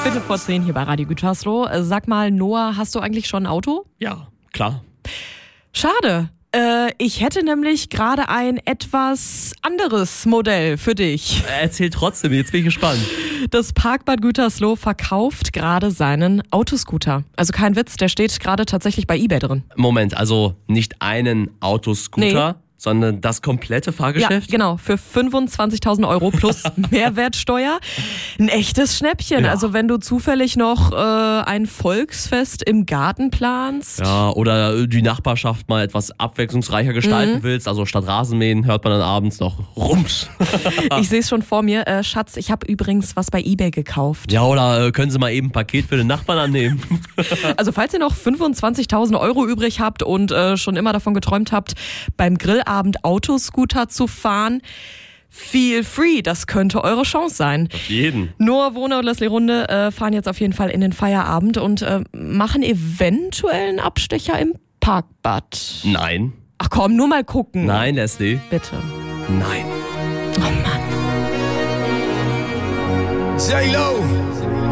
10:15 hier bei Radio Gütersloh. Sag mal, Noah, hast du eigentlich schon ein Auto? Ja, klar. Schade. Ich hätte nämlich gerade ein etwas anderes Modell für dich. Erzähl trotzdem, jetzt bin ich gespannt. Das Parkbad Gütersloh verkauft gerade seinen Autoscooter. Also kein Witz, der steht gerade tatsächlich bei eBay drin. Moment, also nicht einen Autoscooter, sondern das komplette Fahrgeschäft? Ja, genau, für 25.000 Euro plus Mehrwertsteuer. Ein echtes Schnäppchen. Ja. Also wenn du zufällig noch ein Volksfest im Garten planst. Ja, oder die Nachbarschaft mal etwas abwechslungsreicher gestalten willst. Also statt Rasenmähen hört man dann abends noch Rums. Ich sehe es schon vor mir. Schatz, ich habe übrigens was bei eBay gekauft. Ja, oder können Sie mal eben ein Paket für den Nachbarn annehmen? Also falls ihr noch 25.000 Euro übrig habt und schon immer davon geträumt habt, beim Grillabend Autoscooter zu fahren, feel free, das könnte eure Chance sein. Auf jeden. Noah Wohner und Leslie Runde fahren jetzt auf jeden Fall in den Feierabend und machen eventuell einen Abstecher im Parkbad. Nein. Ach komm, nur mal gucken. Nein, Leslie. Bitte. Nein. Oh Mann. J-Lo.